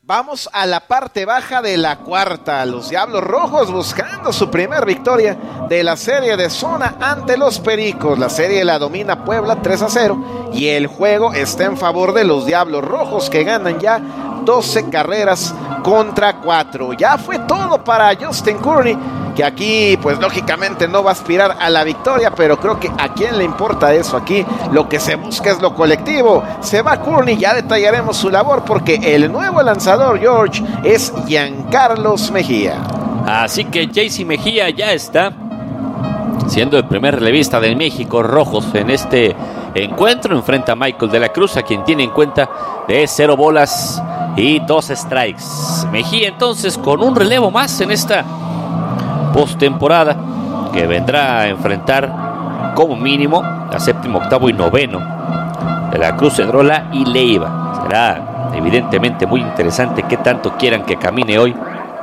Vamos a la parte baja de la cuarta. Los Diablos Rojos buscando su primer victoria de la serie de zona ante los Pericos. La serie la domina Puebla 3-0 y el juego está en favor de los Diablos Rojos, que ganan ya 12 carreras contra 4. Ya fue todo para Justin Courtney, que aquí pues lógicamente no va a aspirar a la victoria, pero creo que a quién le importa eso. Aquí lo que se busca es lo colectivo. Se va Courtney, ya detallaremos su labor, porque el nuevo lanzador, George, es Giancarlos Mejía. Así que JC Mejía ya está siendo el primer relevista de México Rojos en este encuentro. Enfrenta a Michael de la Cruz, a quien tiene en cuenta de 0 bolas y 2 strikes. Mejía entonces con un relevo más en esta postemporada, que vendrá a enfrentar como mínimo a séptimo, octavo y noveno de la Cruz, Cedrola y Leiva. Será evidentemente muy interesante qué tanto quieran que camine hoy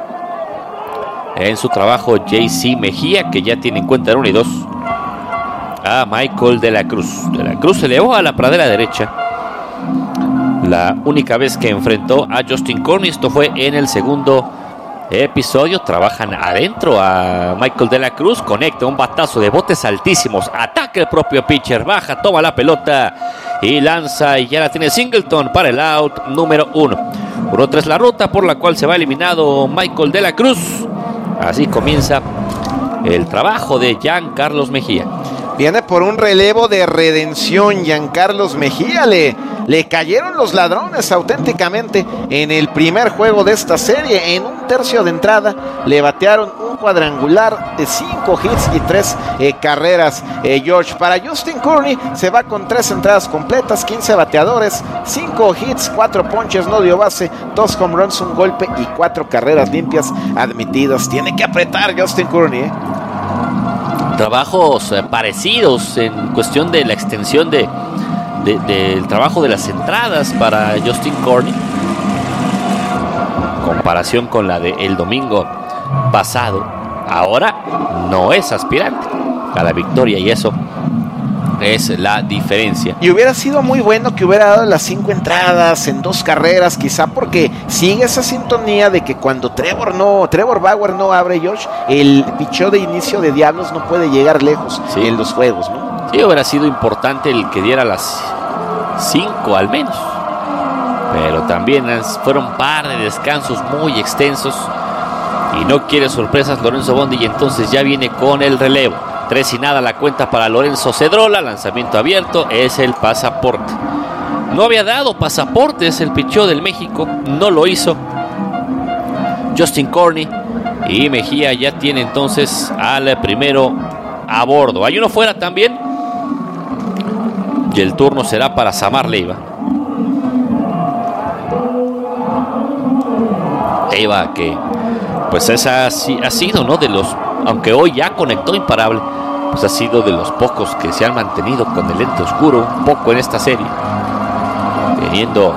en su trabajo JC Mejía, que ya tiene en cuenta en 1 y 2 a Michael de la Cruz. De la Cruz se elevó a la pradera derecha la única vez que enfrentó a Justin Courtney. Esto fue en el segundo episodio. Trabajan adentro a Michael de la Cruz, conecta un batazo de botes altísimos, ataca el propio pitcher, baja, toma la pelota y lanza, y ya la tiene Singleton para el out número 1. 1-3 la ruta por la cual se va eliminado Michael de la Cruz. Así comienza el trabajo de Giancarlos Mejía. Viene por un relevo de redención Giancarlos Mejía. Le cayeron los ladrones auténticamente en el primer juego de esta serie. En un tercio de entrada le batearon un cuadrangular de 5 hits y 3 carreras. George, para Justin Courtney se va con 3 entradas completas, 15 bateadores, 5 hits, 4 ponches, no dio base, 2 home runs, un golpe y 4 carreras limpias admitidas. Tiene que apretar Justin Courtney. Trabajos parecidos en cuestión de la extensión del trabajo de las entradas para Justin Courtney, comparación con la del domingo pasado. Ahora no es aspirante a la victoria, y eso es la diferencia. Y hubiera sido muy bueno que hubiera dado las 5 entradas en 2 carreras, quizá, porque sigue esa sintonía de que cuando Trevor Bauer no abre, George, el picheo de inicio de Diablos no puede llegar lejos en los juegos, ¿no? Sí, hubiera sido importante el que diera las 5 al menos, pero también fueron un par de descansos muy extensos y no quiere sorpresas Lorenzo Bondi, y entonces ya viene con el relevo. 3-0 la cuenta para Lorenzo Cedrola. Lanzamiento abierto, es el pasaporte. No había dado pasaportes el picheo del México, no lo hizo Justin Courtney, y Mejía ya tiene entonces al primero a bordo. Hay uno fuera también, y el turno será para Samar Leiva. Leiva, que pues esa ha sido, ¿no?, de los, aunque hoy ya conectó imparable, pues ha sido de los pocos que se han mantenido con el lente oscuro un poco en esta serie, teniendo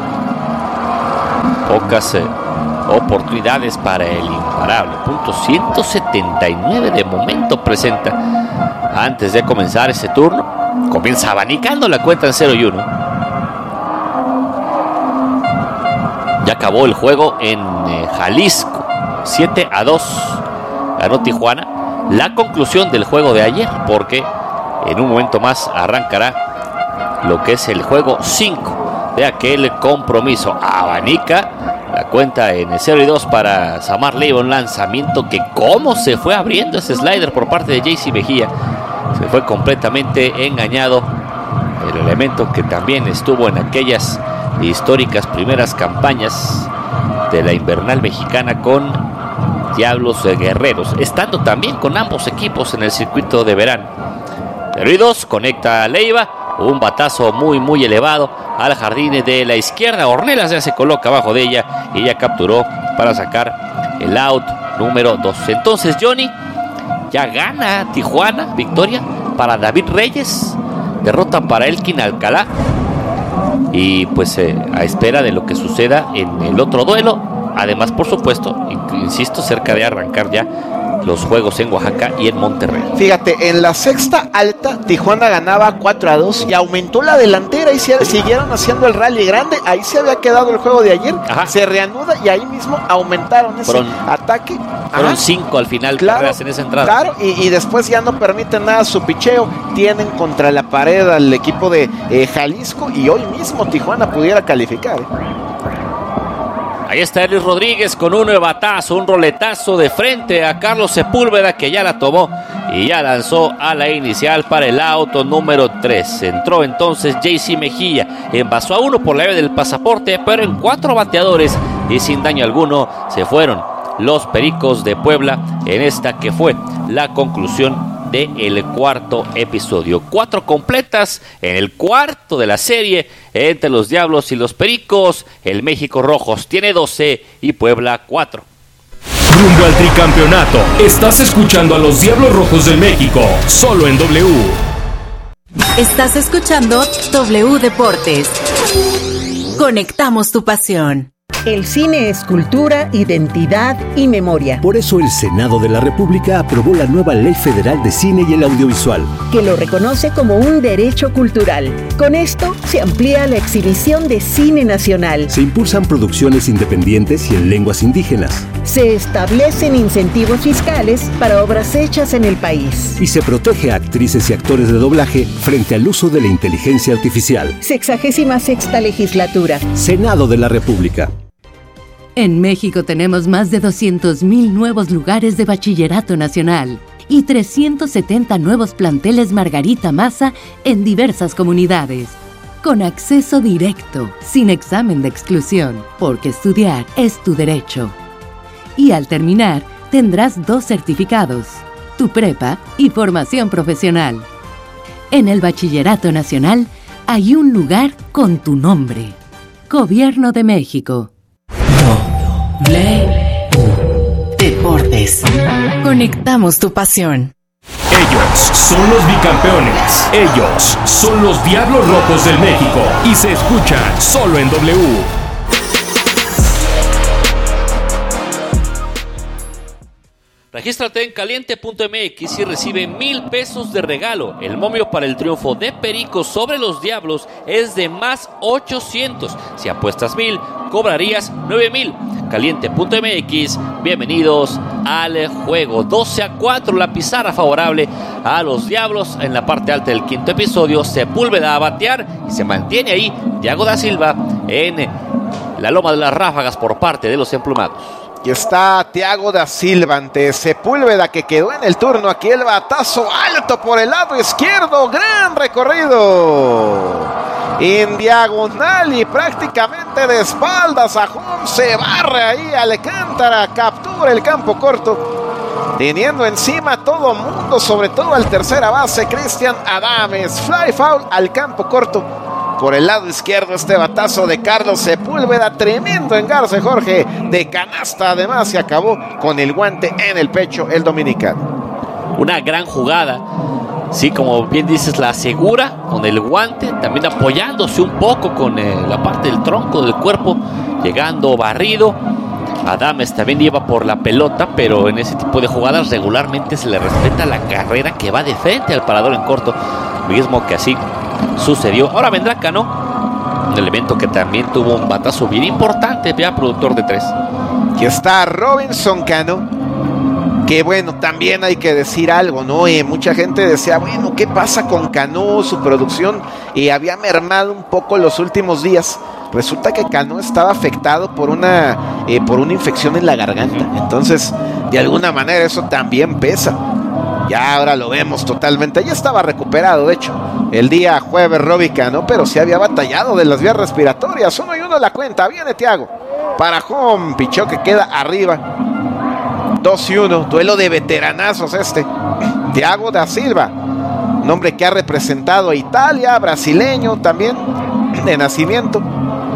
pocas oportunidades para el imparable. Punto 179 de momento presenta antes de comenzar ese turno. Comienza abanicando la cuenta en 0-1. Ya acabó el juego en Jalisco, 7-2 ganó Tijuana. La conclusión del juego de ayer, porque en un momento más arrancará lo que es el juego 5 de aquel compromiso. Abanica la cuenta en 0-2 para Samar Leiva. Un lanzamiento que cómo se fue abriendo ese slider por parte de JC Mejía. Se fue completamente engañado. El elemento que también estuvo en aquellas históricas primeras campañas de la invernal mexicana con Diablos Guerreros, estando también con ambos equipos en el circuito de verano. 0-2, conecta a Leiva, un batazo muy elevado al jardín de la izquierda. Ornelas ya se coloca abajo de ella y ya capturó para sacar el out número 2. Entonces Johnny, ya gana Tijuana, victoria para David Reyes, derrota para Elkin Alcalá, y pues a espera de lo que suceda en el otro duelo. Además, por supuesto, insisto, cerca de arrancar ya los juegos en Oaxaca y en Monterrey. Fíjate, en la sexta alta, Tijuana ganaba 4-2 y aumentó la delantera y siguieron haciendo el rally grande. Ahí se había quedado el juego de ayer. Ajá. Se reanuda y ahí mismo aumentaron ese ataque. Fueron 5 al final, carreras en esa entrada. Claro, y después ya no permiten nada su picheo. Tienen contra la pared al equipo de Jalisco y hoy mismo Tijuana pudiera calificar. Ahí está Elis Rodríguez con un batazo, un roletazo de frente a Carlos Sepúlveda, que ya la tomó y ya lanzó a la inicial para el auto número 3. Entró entonces JC Mejía, envasó a 1 por la llave del pasaporte, pero en 4 bateadores y sin daño alguno se fueron los Pericos de Puebla en esta que fue la conclusión del cuarto episodio. 4 completas en el cuarto de la serie entre los Diablos y los Pericos. El México Rojos tiene 12 y Puebla 4. Rumbo al tricampeonato. Estás escuchando a los Diablos Rojos del México, solo en W. Estás escuchando W Deportes. Conectamos tu pasión. El cine es cultura, identidad y memoria. Por eso el Senado de la República aprobó la nueva Ley Federal de Cine y el Audiovisual, que lo reconoce como un derecho cultural. Con esto se amplía la exhibición de cine nacional. Se impulsan producciones independientes y en lenguas indígenas. Se establecen incentivos fiscales para obras hechas en el país. Y se protege a actrices y actores de doblaje frente al uso de la inteligencia artificial. 66ª legislatura. Senado de la República. En México tenemos más de 200,000 nuevos lugares de bachillerato nacional y 370 nuevos planteles Margarita Maza en diversas comunidades, con acceso directo, sin examen de exclusión, porque estudiar es tu derecho. Y al terminar, tendrás 2 certificados, tu prepa y formación profesional. En el Bachillerato Nacional hay un lugar con tu nombre. Gobierno de México. Deportes. Conectamos tu pasión. Ellos son los bicampeones. Ellos son los Diablos Rojos del México. Y se escuchan solo en W. Regístrate en caliente.mx y recibe 1,000 pesos de regalo. El momio para el triunfo de Pericos sobre los Diablos es de más 800. Si apuestas 1,000, cobrarías 9,000. Caliente.mx, bienvenidos al juego. 12-4 la pizarra favorable a los Diablos en la parte alta del quinto episodio. Sepúlveda a batear y se mantiene ahí Thiago da Silva en la loma de las ráfagas por parte de los emplumados. Y está Thiago da Silva ante Sepúlveda, que quedó en el turno. Aquí el batazo alto por el lado izquierdo. Gran recorrido. En diagonal y prácticamente de espaldas a home. Se barre ahí Alcántara. Captura el campo corto. Teniendo encima a todo mundo, sobre todo al tercera base, Cristian Adames. Fly foul al campo corto. Por el lado izquierdo este batazo de Carlos Sepúlveda, tremendo engarce, Jorge, de canasta además, y acabó con el guante en el pecho el dominicano. Una gran jugada, sí, como bien dices, la asegura con el guante, también apoyándose un poco con la parte del tronco del cuerpo, llegando barrido. Adames también lleva por la pelota, pero en ese tipo de jugadas regularmente se le respeta la carrera que va de frente al parador en corto, mismo que así sucedió. Ahora vendrá Cano, un elemento que también tuvo un batazo bien importante, ya productor de 3. Aquí está Robinson Cano, que bueno, también hay que decir algo, ¿no? Mucha gente decía, bueno, ¿qué pasa con Cano? Su producción había mermado un poco los últimos días. Resulta que Cano estaba afectado por una infección en la garganta. Entonces, de alguna manera eso también pesa. Ya ahora lo vemos totalmente. Ya estaba recuperado, de hecho, el día jueves Robbie Cano, pero sí había batallado de las vías respiratorias. 1-1 la cuenta. Viene Thiago para home. Pichó que queda arriba. 2-1. Duelo de veteranazos este. Thiago da Silva, un hombre que ha representado a Italia, brasileño también, de nacimiento.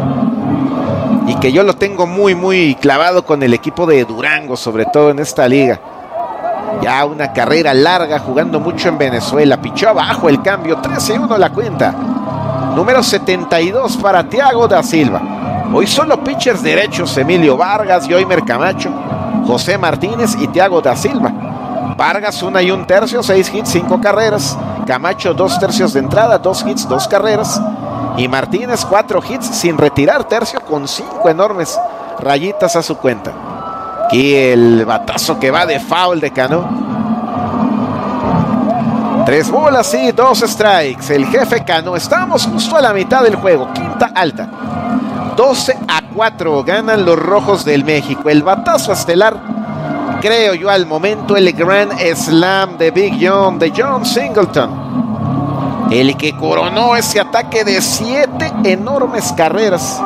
Y que yo lo tengo muy, muy clavado con el equipo de Durango, sobre todo en esta liga. Ya una carrera larga, jugando mucho en Venezuela. Pichó abajo el cambio, 13-1 la cuenta. Número 72 para Thiago da Silva. Hoy solo pitchers derechos: Emilio Vargas, Yoimer Camacho, José Martínez y Thiago da Silva. Vargas 1 1/3, 6 hits, 5 carreras. Camacho 2 tercios de entrada, 2 hits, 2 carreras. Y Martínez 4 hits sin retirar tercio con 5 enormes rayitas a su cuenta. Aquí el batazo que va de foul de Cano. 3 bolas y 2 strikes. El jefe Cano. Estamos justo a la mitad del juego. Quinta alta. 12-4 ganan los Rojos del México. El batazo estelar, creo yo al momento, el Grand Slam de Big John, de John Singleton. El que coronó ese ataque de 7 enormes carreras.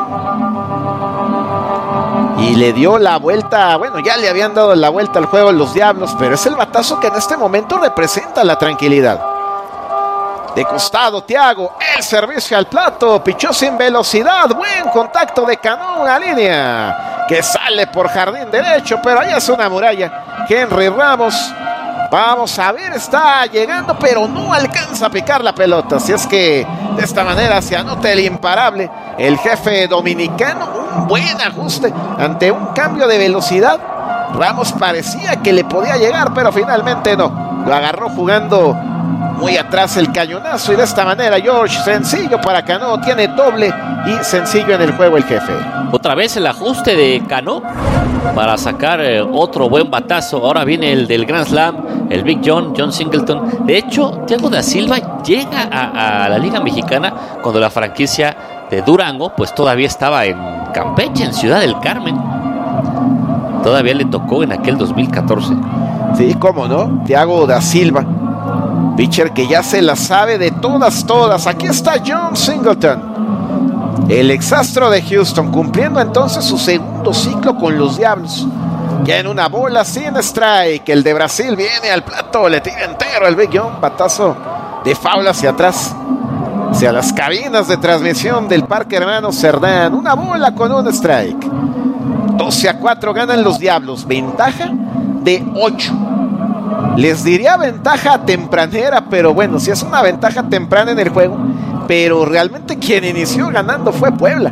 Y le dio la vuelta, bueno, ya le habían dado la vuelta al juego los Diablos, pero es el batazo que en este momento representa la tranquilidad. De costado, Thiago, el servicio al plato, pichó sin velocidad, buen contacto de Cano, una línea que sale por jardín derecho, pero ahí es una muralla. Henry Ramos, vamos a ver, está llegando, pero no alcanza a picar la pelota, así es que de esta manera se anota el imparable, el jefe dominicano. Un buen ajuste ante un cambio de velocidad. Ramos parecía que le podía llegar, pero finalmente no, lo agarró jugando muy atrás el cañonazo, y de esta manera George, sencillo para Cano, tiene doble y sencillo en el juego el jefe. Otra vez el ajuste de Cano para sacar otro buen batazo. Ahora viene el del Grand Slam, el Big John, John Singleton. De hecho, Thiago da Silva llega a la Liga Mexicana cuando la franquicia de Durango pues todavía estaba en Campeche, en Ciudad del Carmen. Todavía le tocó en aquel 2014. Sí, cómo no, Thiago da Silva, pitcher que ya se la sabe de todas. Aquí está John Singleton, el exastro de Houston, cumpliendo entonces su segundo ciclo con los Diablos. Ya en una bola sin strike, el de Brasil viene al plato, le tira entero el Big John, batazo de foul hacia atrás, hacia las cabinas de transmisión del Parque Hermano Cerdán. Una bola con un strike. 12-4 ganan los Diablos, ventaja de 8. Les diría ventaja tempranera, pero bueno, si es una ventaja temprana en el juego, pero realmente quien inició ganando fue Puebla.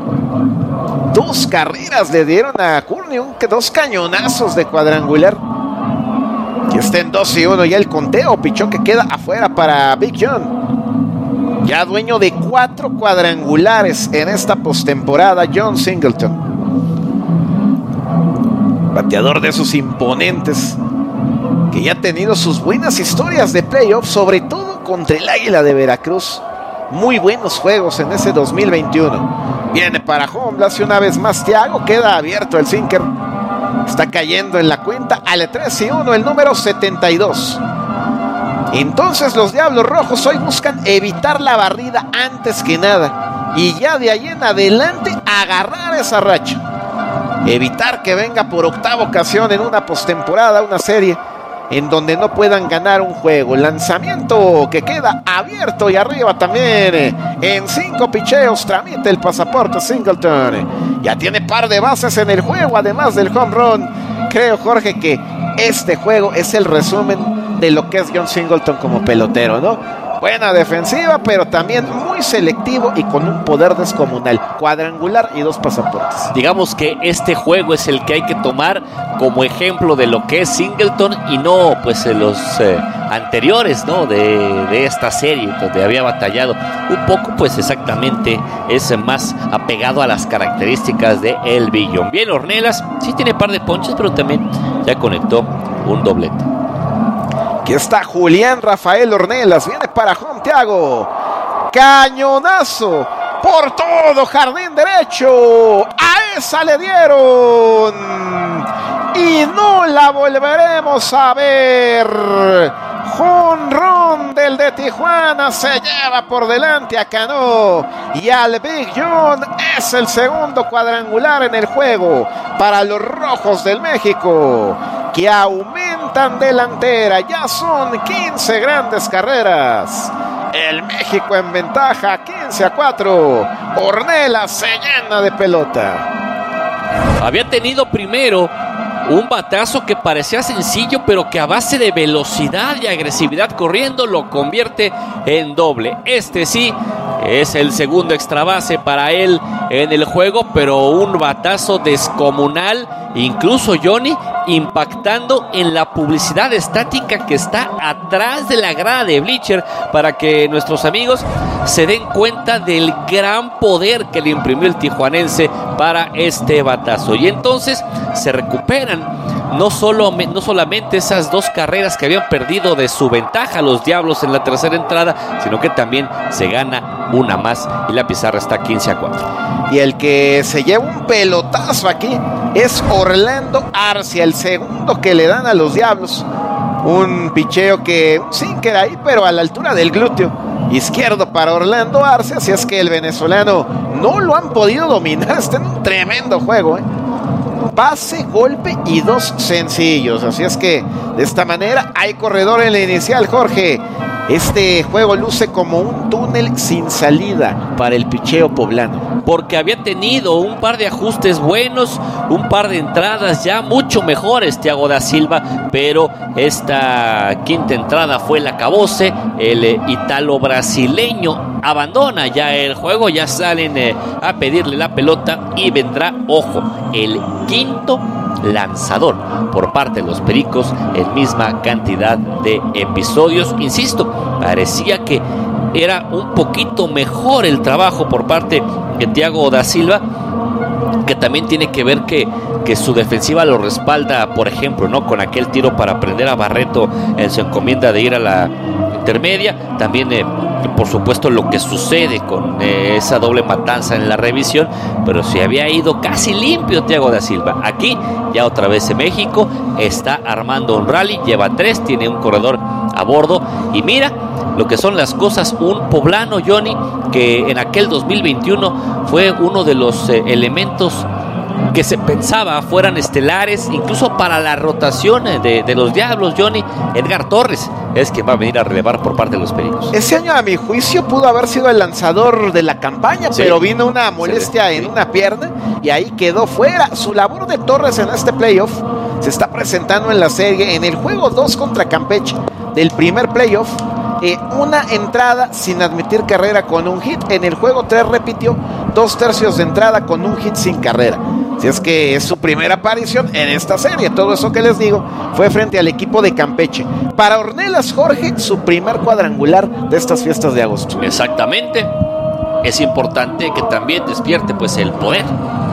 2 carreras le dieron a Courtney, 2 cañonazos de cuadrangular. Aquí está en 2-1 ya el conteo, pichón que queda afuera para Big John. Ya dueño de 4 cuadrangulares en esta postemporada, John Singleton. Bateador de esos imponentes, que ya ha tenido sus buenas historias de playoffs, sobre todo contra el Águila de Veracruz. Muy buenos juegos en ese 2021. Viene para home, lo hace una vez más Thiago, queda abierto el sinker. Está cayendo en la cuenta al 3-1 el número 72. Entonces los Diablos Rojos hoy buscan evitar la barrida antes que nada, y ya de ahí en adelante agarrar esa racha. Evitar que venga por octava ocasión en una postemporada, una serie en donde no puedan ganar un juego. Lanzamiento que queda abierto y arriba también. En 5 picheos tramita el pasaporte Singleton. Ya tiene par de bases en el juego, además del home run. Creo, Jorge, que este juego es el resumen de lo que es John Singleton como pelotero, ¿no? Buena defensiva, pero también muy selectivo y con un poder descomunal. Cuadrangular y 2 pasaportes. Digamos que este juego es el que hay que tomar como ejemplo de lo que es Singleton, y no pues los anteriores, ¿no? de esta serie donde había batallado un poco, pues exactamente es más apegado a las características de el Billón. Bien, Ornelas sí tiene par de ponches, pero también ya conectó un doblete. Aquí está Julián Rafael Ornelas, viene para home Thiago, cañonazo por todo jardín derecho, a esa le dieron y no la volveremos a ver. Jonrón del de Tijuana, se lleva por delante a Cano, y al Big John es el segundo cuadrangular en el juego para los Rojos del México, que aumentan delantera. Ya son 15 grandes carreras. El México en ventaja, 15-4. Ornelas se llena de pelota. Había tenido primero un batazo que parecía sencillo, pero que a base de velocidad y agresividad corriendo lo convierte en doble. Este sí, Es el segundo extra base para él en el juego, pero un batazo descomunal, incluso Johnny, impactando en la publicidad estática que está atrás de la grada de bleacher, para que nuestros amigos se den cuenta del gran poder que le imprimió el tijuanense para este batazo. Y entonces se recuperan no solamente esas 2 carreras que habían perdido de su ventaja los Diablos en la tercera entrada, sino que también se gana una más y la pizarra está 15-4. Y el que se lleva un pelotazo aquí es Orlando Arcia, el segundo que le dan a los Diablos. Un picheo que sin queda ahí, pero a la altura del glúteo izquierdo para Orlando Arcia. Así es que el venezolano no lo han podido dominar. Está en un tremendo juego, Pase, golpe y 2 sencillos. Así es que de esta manera hay corredor en la inicial, Jorge. Este juego luce como un túnel sin salida para el picheo poblano. Porque había tenido un par de ajustes buenos, un par de entradas ya mucho mejores Thiago da Silva, pero esta quinta entrada fue el acabose. El italo-brasileño abandona ya el juego, ya salen a pedirle la pelota y vendrá, ojo, el quinto lanzador por parte de los Pericos en misma cantidad de episodios. Insisto, parecía que era un poquito mejor el trabajo por parte de Thiago da Silva, que también tiene que ver que su defensiva lo respalda, por ejemplo, ¿no? Con aquel tiro para prender a Barreto en su encomienda de ir a la intermedia. También, por supuesto, lo que sucede con esa doble matanza en la revisión, pero se había ido casi limpio Thiago da Silva. Aquí, ya otra vez en México, está armando un rally, lleva 3, tiene un corredor a bordo, y mira lo que son las cosas, un poblano, Johnny, que en aquel 2021 fue uno de los elementos que se pensaba fueran estelares, incluso para la rotación de los Diablos, Johnny. Edgar Torres es quien va a venir a relevar por parte de los Pericos. Ese año, a mi juicio, pudo haber sido el lanzador de la campaña, sí, pero vino una molestia en una pierna y ahí quedó fuera. Su labor de Torres en este playoff se está presentando en la serie, en el juego 2 contra Campeche del primer playoff. Una entrada sin admitir carrera con un hit. En el juego 3 repitió 2/3 de entrada con un hit sin carrera. Si es que es su primera aparición en esta serie. Todo eso que les digo fue frente al equipo de Campeche. Para Ornelas, Jorge, su primer cuadrangular de estas fiestas de agosto. Exactamente. Es importante que también despierte pues el poder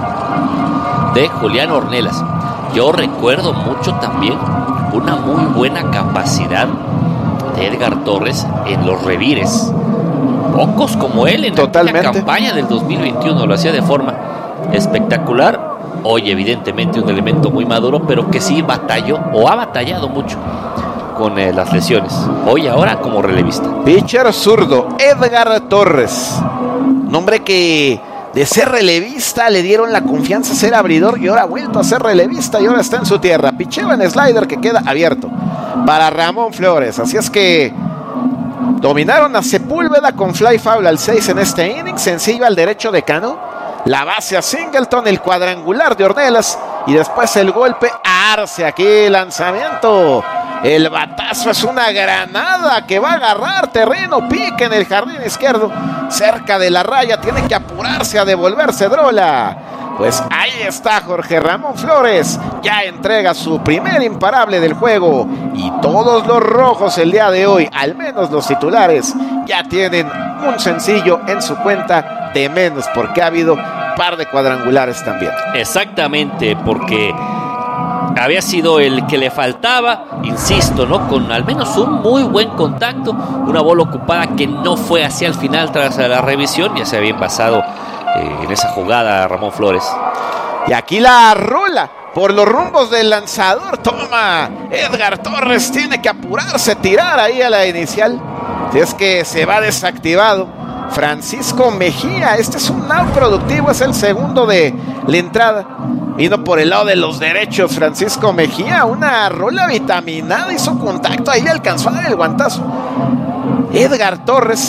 de Julián Ornelas. Yo recuerdo mucho también una muy buena capacidad de Edgar Torres en los revires. Pocos como él en la campaña del 2021 lo hacía de forma espectacular. Hoy evidentemente un elemento muy maduro, pero que sí batalló o ha batallado mucho con las lesiones. Hoy ahora como relevista. Pitcher zurdo, Edgar Torres. Un hombre que de ser relevista le dieron la confianza a ser abridor y ahora ha vuelto a ser relevista y ahora está en su tierra. Picheo en slider que queda abierto para Ramón Flores. Así es que dominaron a Sepúlveda con fly foul al 6 en este inning. Sencillo al derecho de Cano. La base a Singleton, el cuadrangular de Ornelas y después el golpe a Arce. Aquí lanzamiento. El batazo es una granada que va a agarrar terreno. Pique en el jardín izquierdo. Cerca de la raya. Tiene que apurarse a devolverse Drola. Pues ahí está Jorge Ramón Flores. Ya entrega su primer imparable del juego. Y todos los rojos el día de hoy, al menos los titulares, ya tienen un sencillo en su cuenta de menos. Porque ha habido par de cuadrangulares también. Exactamente, porque había sido el que le faltaba, insisto, ¿no? Con al menos un muy buen contacto, una bola ocupada que no fue hacia el final tras la revisión, ya se había envasado en esa jugada Ramón Flores. Y aquí la rola por los rumbos del lanzador. Toma, Edgar Torres tiene que apurarse, tirar ahí a la inicial. Si es que se va desactivado Francisco Mejía. Este es un out productivo, es el segundo de la entrada. Vino por el lado de los derechos Francisco Mejía. Una rola vitaminada, hizo contacto, ahí le alcanzó a dar el guantazo. Edgar Torres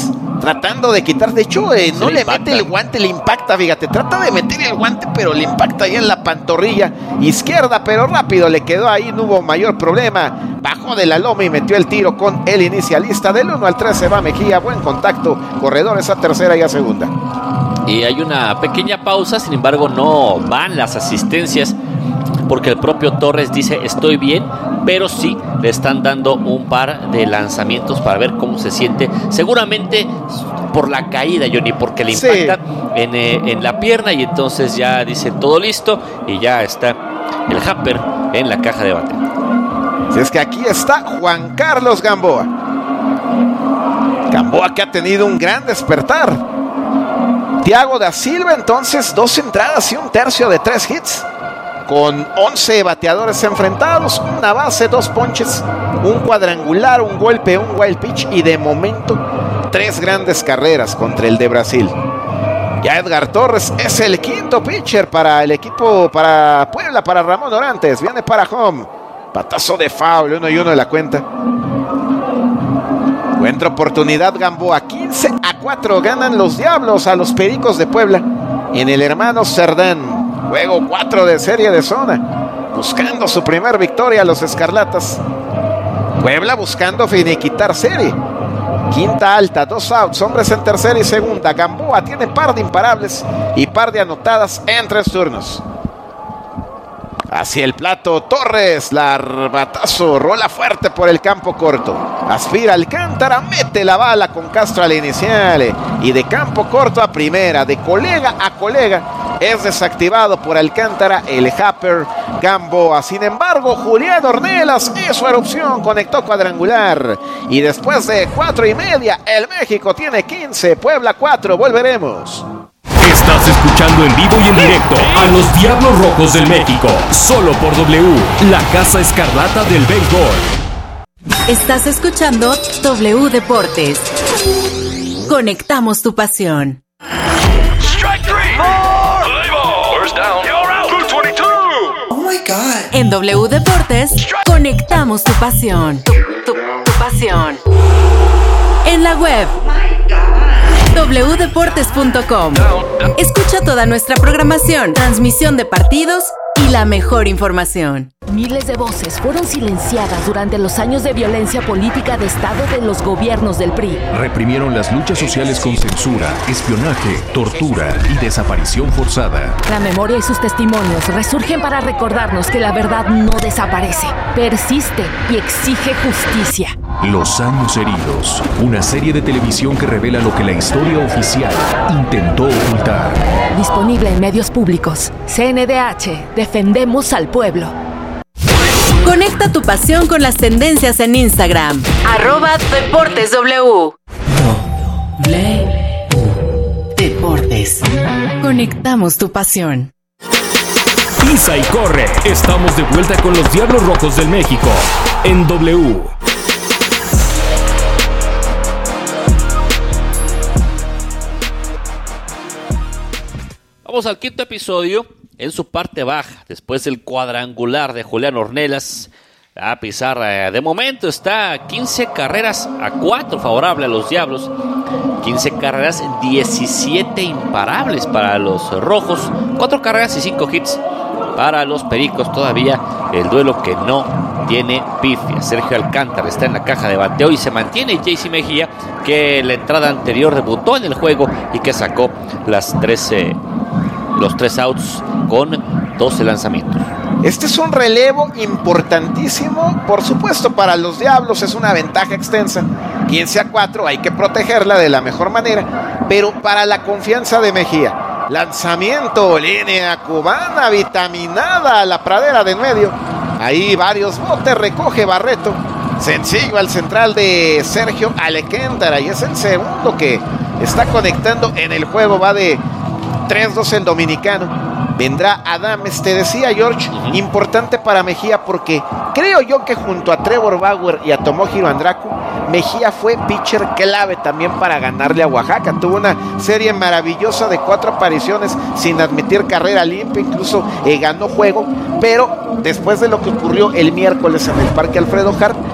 tratando de quitar. De hecho, no le impacta. mete el guante, le impacta, fíjate. Trata de meter el guante, pero le impacta ahí en la pantorrilla izquierda, pero rápido le quedó ahí, no hubo mayor problema. Bajó de la loma y metió el tiro con el inicialista. Del 1 al 3 se va Mejía, buen contacto, corredores a tercera y a segunda. Y hay una pequeña pausa, sin embargo no van las asistencias porque el propio Torres dice estoy bien, pero sí le están dando un par de lanzamientos para ver cómo se siente, seguramente por la caída, Johnny, porque le impacta en la pierna y entonces ya dice todo listo y ya está el Happer en la caja de bate. Si es que aquí está Juan Carlos Gamboa. Gamboa que ha tenido un gran despertar. Thiago da Silva entonces 2 entradas y 1/3 de 3 hits. Con 11 bateadores enfrentados, una base, 2 ponches, un cuadrangular, un golpe, un wild pitch y de momento 3 grandes carreras contra el de Brasil. Ya Edgar Torres es el quinto pitcher para el equipo, para Puebla, para Ramón Orantes. Viene para home. Patazo de foul, 1-1 de la cuenta. Encuentra oportunidad Gamboa, 15-4 ganan los Diablos a los Pericos de Puebla en el Hermano Cerdán. Juego 4 de serie de zona, buscando su primer victoria los Escarlatas. Puebla buscando finiquitar serie. Quinta alta, 2 outs, hombres en tercera y segunda. Gamboa tiene par de imparables y par de anotadas en 3 turnos. Hacia el plato, Torres, batazo, rola fuerte por el campo corto. Aspira Alcántara, mete la bala con Castro al inicial. Y de campo corto a primera, de colega a colega, es desactivado por Alcántara el Happer Gamboa. Sin embargo, Julián Ornelas hizo erupción, conectó cuadrangular. Y después de 4:30, el México tiene 15, Puebla 4, volveremos. Estás escuchando en vivo y en directo a los Diablos Rojos del México, solo por W, la Casa Escarlata del Béisbol. Estás escuchando W Deportes. Conectamos tu pasión. En W Deportes, conectamos tu pasión. Tu pasión. En la web wdeportes.com. Escucha toda nuestra programación, transmisión de partidos y la mejor información. Miles de voces fueron silenciadas durante los años de violencia política de Estado de los gobiernos del PRI. Reprimieron las luchas sociales con censura, espionaje, tortura y desaparición forzada. La memoria y sus testimonios resurgen para recordarnos que la verdad no desaparece, persiste y exige justicia. Los años heridos, una serie de televisión que revela lo que la historia oficial intentó ocultar. Disponible en medios públicos. CNDH, defendemos al pueblo. Conecta tu pasión con las tendencias en Instagram. @DeportesW. Deportes. Conectamos tu pasión. Pisa y corre. Estamos de vuelta con los Diablos Rojos del México en W. Vamos al quinto episodio en su parte baja, después del cuadrangular de Julián Ornelas. La pizarra de momento está 15 carreras a 4 favorable a los Diablos, 15 carreras, 17 imparables para los Rojos, 4 carreras y 5 hits para los Pericos. Todavía el duelo que no tiene pifia. Sergio Alcántara está en la caja de bateo y se mantiene JC Mejía, que en la entrada anterior debutó en el juego y que sacó los 3 outs con 12 lanzamientos. Este es un relevo importantísimo, por supuesto para los Diablos es una ventaja extensa, 15-4, hay que protegerla de la mejor manera, pero para la confianza de Mejía, lanzamiento, línea cubana, vitaminada a la pradera de en medio, ahí varios botes, recoge Barreto, sencillo al central de Sergio Alcántara y es el segundo que está conectando en el juego, va de 3-2 el dominicano. Vendrá Adames, te decía George, importante para Mejía porque creo yo que junto a Trevor Bauer y a Tomohiro Andraku, Mejía fue pitcher clave también para ganarle a Oaxaca. Tuvo una serie maravillosa de 4 apariciones sin admitir carrera limpia, incluso ganó juego, pero después de lo que ocurrió el miércoles en el Parque Alfredo Hart,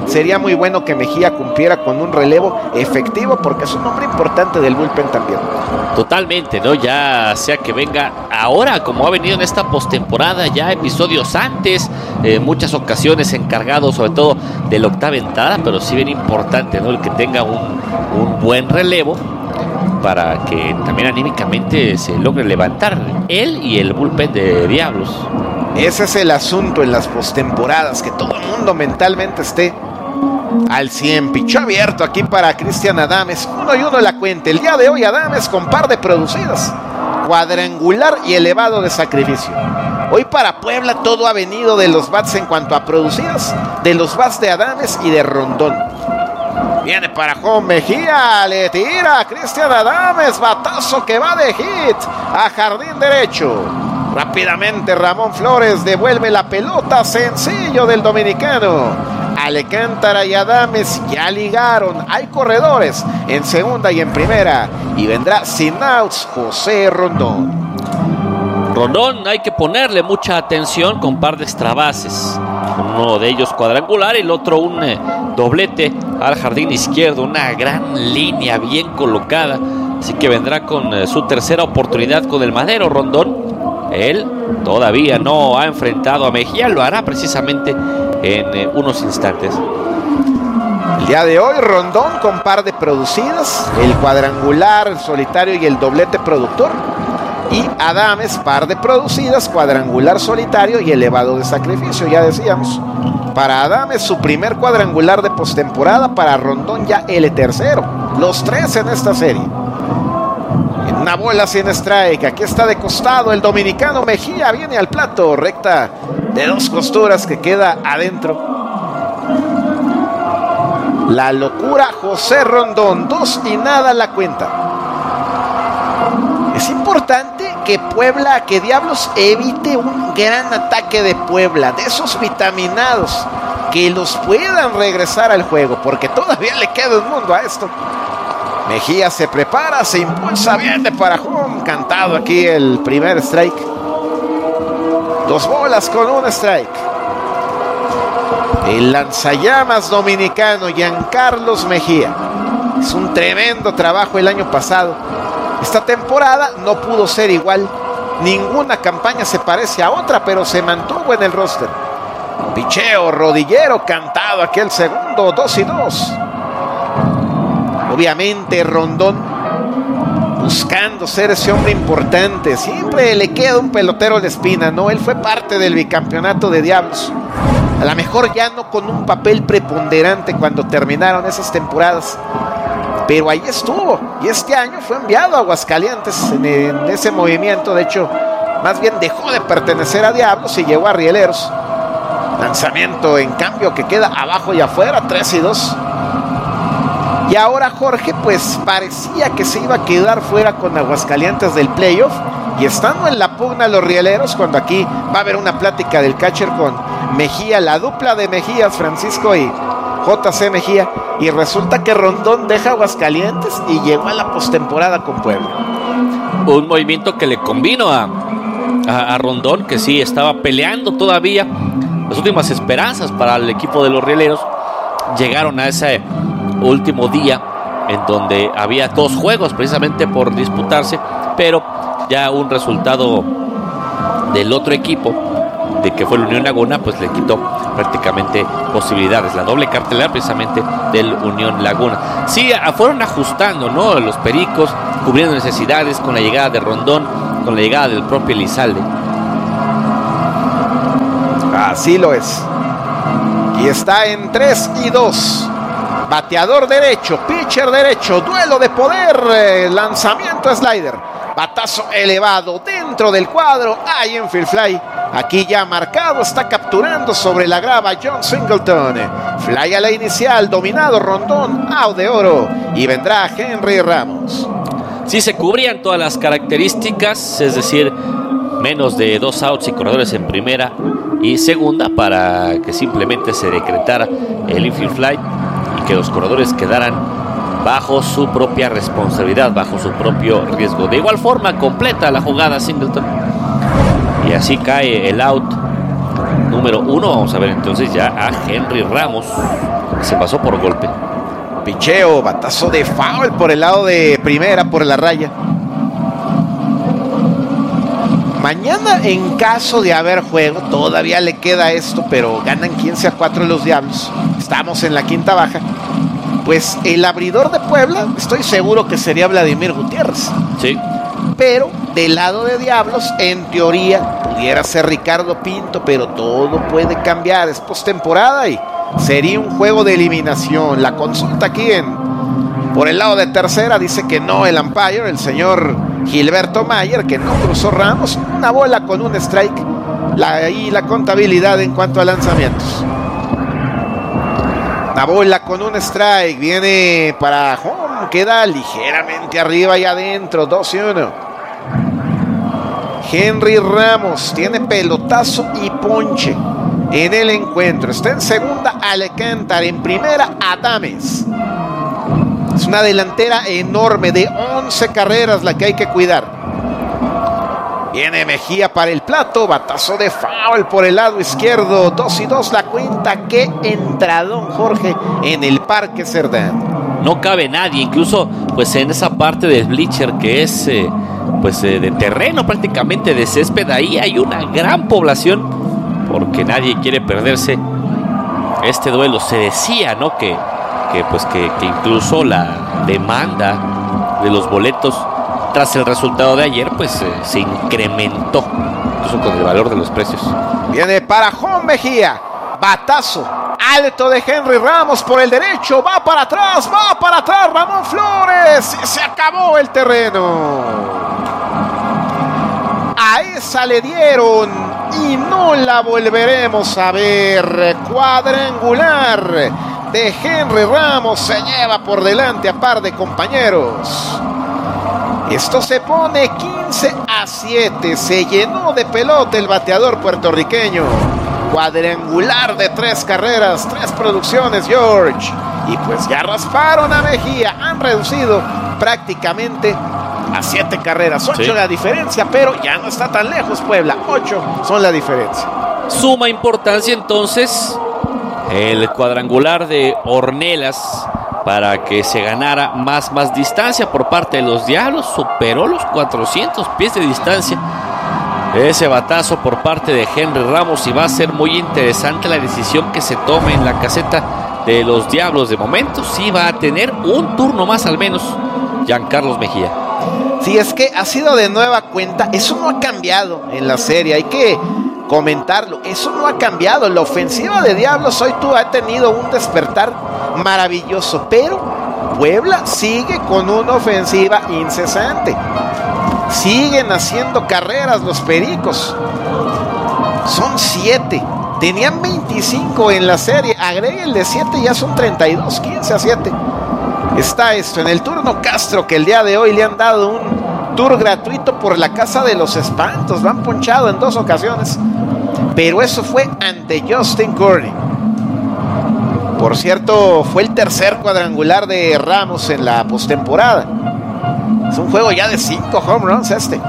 sería muy bueno que Mejía cumpliera con un relevo efectivo porque es un hombre importante del bullpen también. Totalmente, ¿no? Ya sea que venga ahora, como ha venido en esta postemporada, ya episodios antes, muchas ocasiones encargado sobre todo de la octava entrada, pero sí bien importante, ¿no? El que tenga un buen relevo para que también anímicamente se logre levantar él y el bullpen de Diablos. Ese es el asunto en las postemporadas, que todo el mundo mentalmente esté al 100. Pichó abierto aquí para Cristian Adames, 1-1 la cuenta. El día de hoy Adames con par de producidas, cuadrangular y elevado de sacrificio. Hoy para Puebla todo ha venido de los bats en cuanto a producidas, de los bats de Adames y de Rondón. Viene para Juan Mejía, le tira a Cristian Adames, batazo que va de hit a jardín derecho. Rápidamente Ramón Flores devuelve la pelota, sencillo del dominicano. Alcántara y Adames ya ligaron, hay corredores en segunda y en primera, y vendrá sin outs José Rondón. Rondón hay que ponerle mucha atención con par de extrabases, uno de ellos cuadrangular y el otro un doblete al jardín izquierdo, una gran línea bien colocada, así que vendrá con su tercera oportunidad con el Madero. Rondón, él todavía no ha enfrentado a Mejía, lo hará precisamente en unos instantes. El día de hoy Rondón con par de producidas, el cuadrangular, el solitario y el doblete productor, y Adames par de producidas, cuadrangular solitario y elevado de sacrificio, ya decíamos. Para Adames su primer cuadrangular de postemporada, para Rondón ya el tercero, los tres en esta serie. En una bola sin strike, aquí está de costado el dominicano Mejía, viene al plato, recta de dos costuras que queda adentro. La locura José Rondón, 2-0 la cuenta. Es importante que Puebla, que Diablos evite un gran ataque de Puebla, de esos vitaminados, que los puedan regresar al juego, porque todavía le queda un mundo a esto. Mejía se prepara, se impulsa, viene para home, cantado aquí el primer strike. 2 bolas con un strike. El lanzallamas dominicano Giancarlos Mejía. Es un tremendo trabajo el año pasado. Esta temporada no pudo ser igual. Ninguna campaña se parece a otra, pero se mantuvo en el roster. Picheo rodillero, cantado aquí el segundo, 2-2. Obviamente Rondón buscando ser ese hombre importante. Siempre le queda un pelotero a la espina, ¿no? Él fue parte del bicampeonato de Diablos. A lo mejor ya no con un papel preponderante cuando terminaron esas temporadas, pero ahí estuvo. Y este año fue enviado a Aguascalientes en ese movimiento. De hecho, más bien dejó de pertenecer a Diablos y llegó a Rieleros. Lanzamiento en cambio que queda abajo y afuera, 3-2. Y ahora Jorge pues parecía que se iba a quedar fuera con Aguascalientes del playoff, y estando en la pugna los Rieleros, cuando aquí va a haber una plática del catcher con Mejía, la dupla de Mejías, Francisco y JC Mejía, y resulta que Rondón deja Aguascalientes y llegó a la postemporada con Puebla. Un movimiento que le convino a Rondón, que sí estaba peleando todavía. Las últimas esperanzas para el equipo de los Rieleros llegaron a ese último día en donde había 2 juegos precisamente por disputarse, pero ya un resultado del otro equipo, de que fue la Unión Laguna, pues le quitó prácticamente posibilidades. La doble cartelera precisamente del Unión Laguna. Sí, fueron ajustando, ¿no? Los Pericos, cubriendo necesidades con la llegada de Rondón, con la llegada del propio Elizalde. Así lo es. Y está en 3-2. Bateador derecho, pitcher derecho, duelo de poder, lanzamiento slider, batazo elevado dentro del cuadro, hay infield fly. Aquí ya marcado, está capturando sobre la grava John Singleton. Fly a la inicial, dominado Rondón, out de oro, y vendrá Henry Ramos. Sí, se cubrían todas las características, es decir, menos de 2 outs y corredores en primera y segunda para que simplemente se decretara el infield fly y que los corredores quedaran bajo su propia responsabilidad, bajo su propio riesgo. De igual forma completa la jugada Singleton y así cae el out número 1. Vamos a ver entonces ya a Henry Ramos, Se pasó por golpe. Picheo, batazo de foul por el lado de primera, por la raya. Mañana, en caso de haber juego, todavía le queda esto, pero ganan 15-4 los Diablos. Estamos en la quinta baja. Pues el abridor de Puebla, estoy seguro que sería Vladimir Gutiérrez. Sí. Pero del lado de Diablos, en teoría, pudiera ser Ricardo Pinto, pero todo puede cambiar. Es postemporada y sería un juego de eliminación. La consulta aquí por el lado de tercera dice que no el umpire, el señor Gilberto Mayer, que no cruzó Ramos. Una bola con un strike. Y la contabilidad en cuanto a lanzamientos. Una bola con un strike. Viene para home. Queda ligeramente arriba y adentro. 2-1. Henry Ramos tiene pelotazo y ponche en el encuentro. Está en segunda Alcántara, en primera Adames. Es una delantera enorme de 11 carreras la que hay que cuidar. Viene Mejía para el plato, batazo de foul por el lado izquierdo. 2-2 la cuenta. Qué entradón, Jorge, en el Parque Cerdán. No cabe nadie, incluso pues en esa parte del bleacher que es de terreno, prácticamente de césped. Ahí hay una gran población porque nadie quiere perderse este duelo. Se decía, ¿no? que incluso la demanda de los boletos tras el resultado de ayer pues se incrementó incluso con el valor de los precios. Viene para Juan Mejía, batazo alto de Henry Ramos por el derecho, va para atrás Ramón Flores, y se acabó el terreno. A esa le dieron y no la volveremos a ver. Cuadrangular de Henry Ramos, se lleva por delante a par de compañeros. Esto se pone 15-7. Se llenó de pelota el bateador puertorriqueño. Cuadrangular de 3 carreras, 3 producciones, George. Y pues ya rasparon a Mejía. Han reducido prácticamente a 7 carreras. 8 sí. La diferencia, pero ya no está tan lejos Puebla. 8 son la diferencia. Suma importancia entonces el cuadrangular de Ornelas para que se ganara más distancia por parte de los Diablos. Superó los 400 pies de distancia ese batazo por parte de Henry Ramos, y va a ser muy interesante la decisión que se tome en la caseta de los Diablos. De momento sí va a tener un turno más al menos Giancarlos Mejía. Sí, es que ha sido de nueva cuenta. Eso no ha cambiado en la serie, hay que comentarlo. Eso no ha cambiado. La ofensiva de Diablos hoy ha tenido un despertar maravilloso, pero Puebla sigue con una ofensiva incesante. Siguen haciendo carreras los Pericos. Son 7. Tenían 25 en la serie. Agréguenle 7, ya son 32. 15-7. Está esto en el turno Castro, que el día de hoy le han dado un tour gratuito por la Casa de los Espantos. Lo han ponchado en 2 ocasiones, pero eso fue ante Justin Curry. Por cierto, fue el tercer cuadrangular de Ramos en la postemporada. Es un juego ya de 5 home runs este.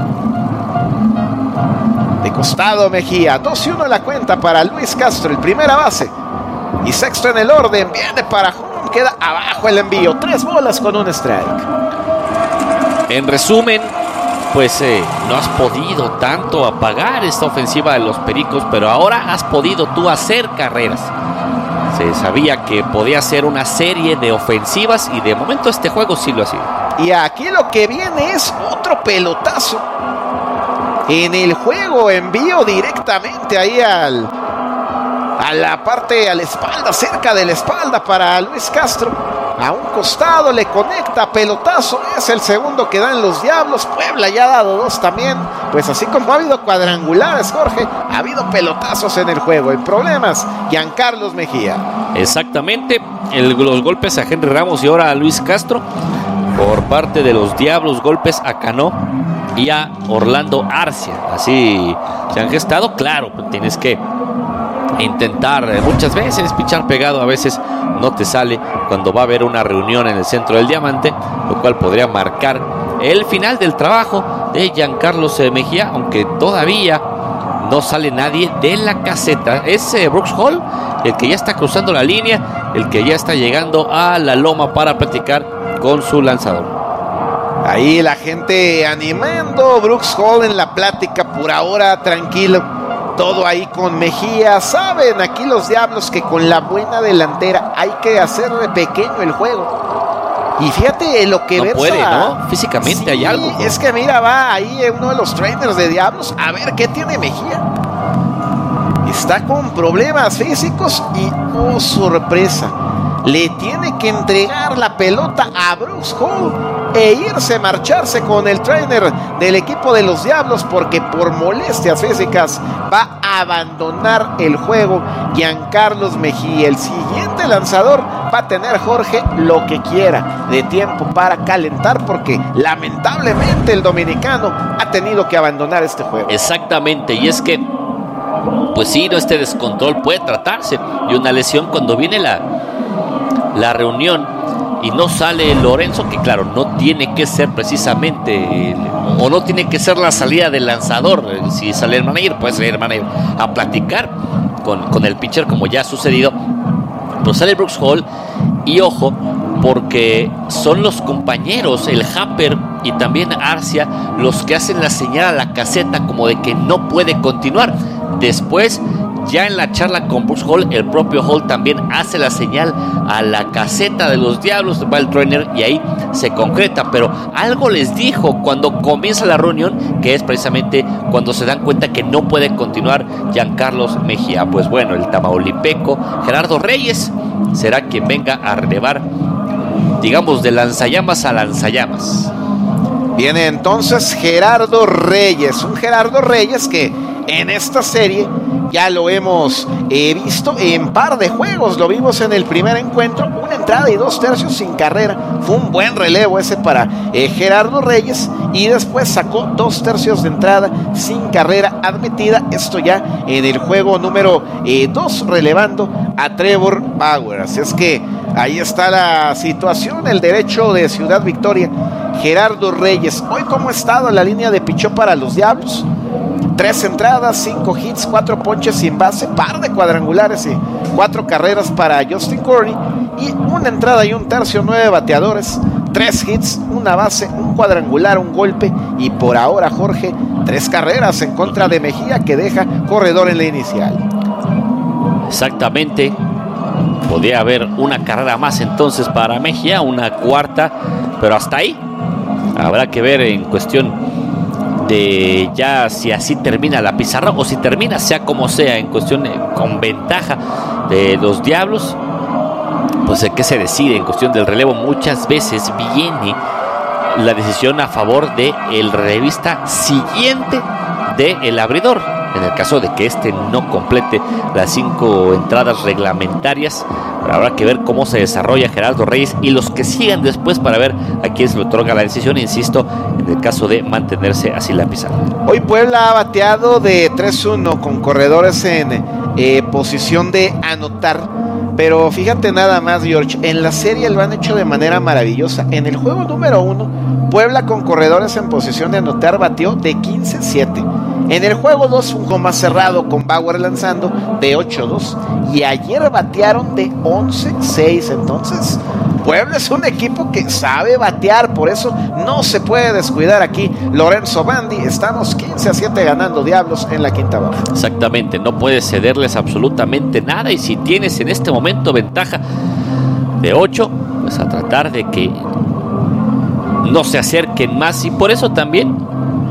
De costado Mejía, 2-1 la cuenta para Luis Castro, el primera base. Y sexto en el orden, viene para home, queda abajo el envío. 3 bolas con un strike. En resumen, pues no has podido tanto apagar esta ofensiva de los Pericos, pero ahora has podido tú hacer carreras. Se sabía que podía ser una serie de ofensivas y de momento este juego sí lo ha sido. Y aquí lo que viene es otro pelotazo en el juego, envío directamente ahí a la parte, a la espalda, cerca de la espalda para Luis Castro. A un costado le conecta, pelotazo, es el segundo que dan los Diablos. Puebla ya ha dado 2 también. Pues así como ha habido cuadrangulares, Jorge, ha habido pelotazos en el juego. El problema es Giancarlos Mejía. Exactamente, los golpes a Henry Ramos y ahora a Luis Castro. Por parte de los Diablos, golpes a Cano y a Orlando Arcia. Así se han gestado, claro, tienes que intentar muchas veces pichar pegado, a veces no te sale cuando va a haber una reunión en el centro del diamante, lo cual podría marcar el final del trabajo de Giancarlos Mejía, aunque todavía no sale nadie de la caseta. Es Brooks Hall el que ya está cruzando la línea el que ya está llegando a la loma para practicar con su lanzador. Ahí la gente animando, Brooks Hall en la plática, por ahora tranquilo, todo ahí con Mejía. Saben aquí los Diablos que con la buena delantera hay que hacer pequeño el juego. Y fíjate lo que no Versa puede, ¿no? Físicamente sí, hay algo, ¿no? Es que mira, va ahí uno de los trainers de Diablos a ver qué tiene Mejía. Está con problemas físicos y, oh sorpresa, le tiene que entregar la pelota a Brooks Hall e marcharse con el trainer del equipo de los Diablos, porque por molestias físicas va a abandonar el juego Giancarlos Mejía. El siguiente lanzador va a tener, Jorge, lo que quiera de tiempo para calentar, porque lamentablemente el dominicano ha tenido que abandonar este juego. Exactamente, y es que pues sí, no, este descontrol puede tratarse de una lesión cuando viene la reunión y no sale Lorenzo, que claro, no tiene que ser precisamente o no tiene que ser la salida del lanzador. Si sale el manager, puede salir el manager a platicar con el pitcher, como ya ha sucedido. Pero sale Brooks Hall y ojo, porque son los compañeros, el Happer y también Arcia, los que hacen la señal a la caseta como de que no puede continuar. Después, ya en la charla con Brooks Hall, el propio Hall también hace la señal a la caseta de los Diablos, va el trainer y ahí se concreta. Pero algo les dijo cuando comienza la reunión, que es precisamente cuando se dan cuenta que no puede continuar Giancarlos Mejía. Pues bueno, el tamaulipeco Gerardo Reyes será quien venga a relevar, digamos, de lanzallamas a lanzallamas. Viene entonces Gerardo Reyes, un Gerardo Reyes que en esta serie ya lo hemos visto en par de juegos. Lo vimos en el primer encuentro, una entrada y 2 tercios sin carrera. Fue un buen relevo ese para Gerardo Reyes, y después sacó 2 tercios de entrada sin carrera admitida. Esto ya en el juego número 2, relevando a Trevor Bauer. Así es que ahí está la situación, el derecho de Ciudad Victoria, Gerardo Reyes. Hoy, ¿cómo ha estado en la línea de pichó para los Diablos? 3 entradas, 5 hits, 4 ponches sin base, par de cuadrangulares y 4 carreras para Justin Corney, y 1 entrada y 1 tercio, 9 bateadores, 3 hits, 1 base, 1 cuadrangular, 1 golpe, y por ahora, Jorge, 3 carreras en contra de Mejía, que deja corredor en la inicial. Exactamente, podría haber una carrera más entonces para Mejía, una cuarta, pero hasta ahí habrá que ver en cuestión de ya si así termina la pizarra o si termina sea como sea, en cuestión con ventaja de los Diablos, pues de qué se decide en cuestión del relevo. Muchas veces viene la decisión a favor de el relevista siguiente del abridor, en el caso de que este no complete las 5 entradas reglamentarias. Pero habrá que ver cómo se desarrolla Gerardo Reyes y los que sigan después para ver a quién se le otorga la decisión, insisto, en el caso de mantenerse así la pizarra. Hoy Puebla ha bateado de 3-1 con corredores en posición de anotar, pero fíjate nada más, George, en la serie lo han hecho de manera maravillosa. En el juego número 1, Puebla con corredores en posición de anotar batió de 15-7. En el juego 2, un juego más cerrado con Bauer lanzando de 8-2, y ayer batearon de 11-6. Entonces, Puebla es un equipo que sabe batear, por eso no se puede descuidar aquí Lorenzo Bandi. Estamos 15-7 ganando Diablos en la quinta baja. Exactamente, no puedes cederles absolutamente nada, y si tienes en este momento ventaja de 8, pues a tratar de que no se acerquen más, y por eso también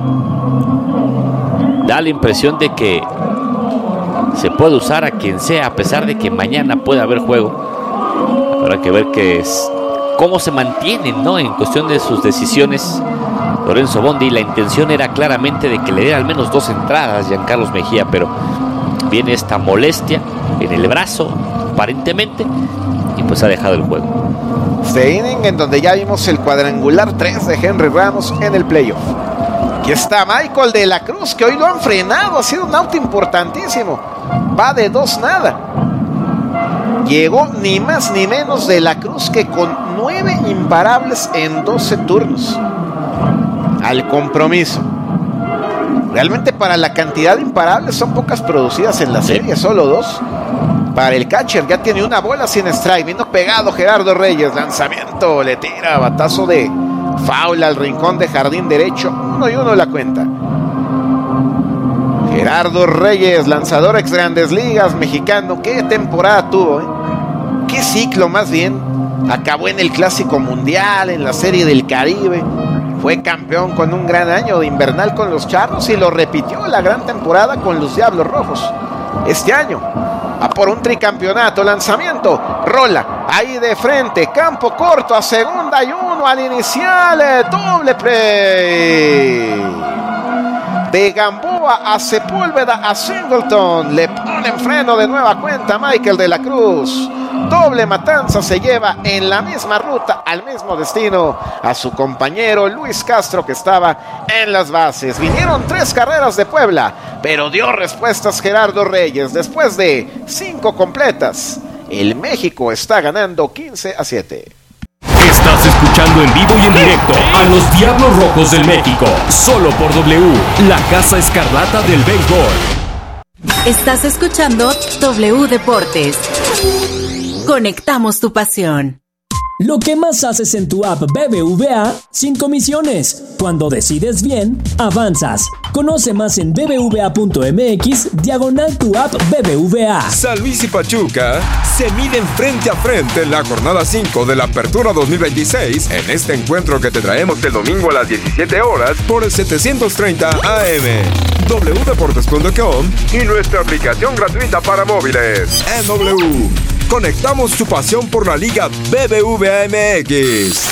da la impresión de que se puede usar a quien sea, a pesar de que mañana puede haber juego. Habrá que ver cómo se mantienen, ¿no?, en cuestión de sus decisiones Lorenzo Bondi. La intención era claramente de que le diera al menos 2 entradas a Giancarlos Mejía, pero viene esta molestia en el brazo aparentemente y pues ha dejado el juego. Este inning en donde ya vimos el cuadrangular 3 de Henry Ramos en el playoff. Aquí está Michael de la Cruz, que hoy lo han frenado, ha sido un out importantísimo, va de 2-0. Llegó ni más ni menos de la Cruz que con 9 imparables en 12 turnos al compromiso. Realmente para la cantidad de imparables son pocas producidas en la serie, solo 2. para el catcher. Ya tiene una bola sin strike. Vino pegado Gerardo Reyes. Lanzamiento. Le tira batazo de foul al rincón de jardín derecho. 1-1 la cuenta. Gerardo Reyes, lanzador ex Grandes Ligas mexicano. Qué temporada tuvo, ¿eh? Qué ciclo más bien. Acabó en el Clásico Mundial, en la Serie del Caribe. Fue campeón con un gran año de invernal con los Charros y lo repitió la gran temporada con los Diablos Rojos. Este año, a por un tricampeonato. Lanzamiento, rola, ahí de frente, campo corto a 2-1 al inicial. Doble play. De Gamboa a Sepúlveda a Singleton. Le ponen freno de nueva cuenta Michael de la Cruz. Doble matanza se lleva en la misma ruta, al mismo destino, a su compañero Luis Castro, que estaba en las bases. Vinieron 3 carreras de Puebla, pero dio respuestas Gerardo Reyes. Después de 5 completas, el México está ganando 15-7. Estás escuchando en vivo y en directo a los Diablos Rojos del México, solo por W, la Casa Escarlata del béisbol. Estás escuchando W Deportes. Conectamos tu pasión. Lo que más haces en tu app BBVA sin comisiones. Cuando decides bien, avanzas. Conoce más en bbva.mx/tu app BBVA. San Luis y Pachuca se miden frente a frente en la jornada 5 de la Apertura 2026 en este encuentro que te traemos el domingo a las 17 horas por el 730 AM, wdeportes.com y nuestra aplicación gratuita para móviles. En W, conectamos tu pasión por la Liga BBVA MX.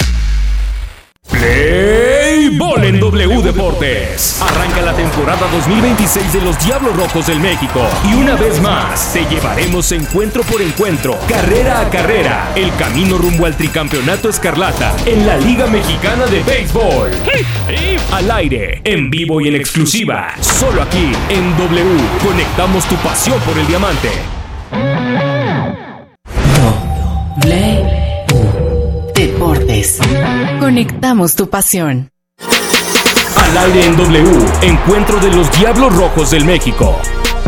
Play Ball en W Deportes. Arranca la temporada 2026 de los Diablos Rojos del México. Y una vez más, te llevaremos encuentro por encuentro, carrera a carrera, el camino rumbo al tricampeonato escarlata en la Liga Mexicana de Béisbol. Al aire, en vivo y en exclusiva, solo aquí en W. Conectamos tu pasión por el diamante. W Deportes. Conectamos tu pasión. Al aire en W, encuentro de los Diablos Rojos del México.